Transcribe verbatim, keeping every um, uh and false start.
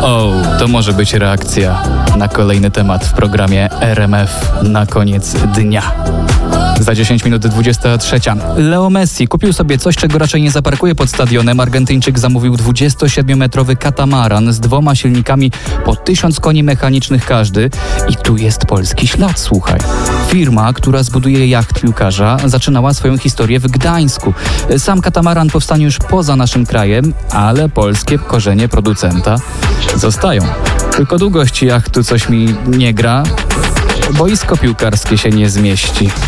O, to może być reakcja na kolejny temat w programie R M F na koniec dnia. Za dziesięć minut dwudziesta trzecia. Leo Messi kupił sobie coś, czego raczej nie zaparkuje pod stadionem. Argentyńczyk zamówił dwudziestosiedmiometrowy katamaran z dwoma silnikami po tysiąc koni mechanicznych każdy. I tu jest polski ślad, słuchaj. Firma, która zbuduje jacht piłkarza, zaczynała swoją historię w Gdańsku. Sam katamaran powstanie już poza naszym krajem, ale polskie korzenie producenta zostają. Tylko długość jachtu coś mi nie gra. Boisko piłkarskie się nie zmieści.